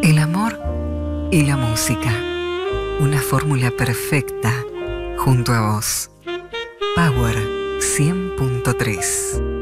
El amor y la música. Una fórmula perfecta junto a vos. Power 100.3.